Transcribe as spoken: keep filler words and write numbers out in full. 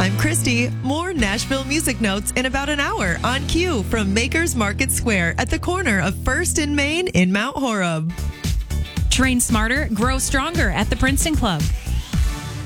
I'm Christy. More Nashville music notes in about an hour on cue from Makers Market Square at the corner of First and Main in Mount Horeb. Train smarter, grow stronger at the Princeton Club.